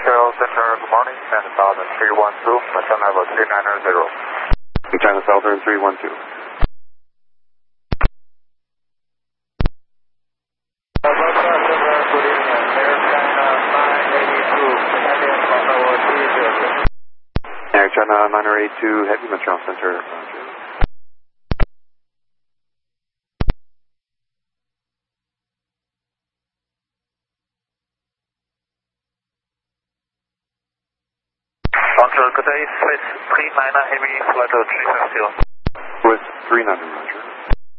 Control Center, good morning. China Southern 312, Machine level 390. China Southern 312. Air China 982, Heavy Metron Center. Control, good day, Swiss 39 Heavy, flight 350. Swiss 39, Roger.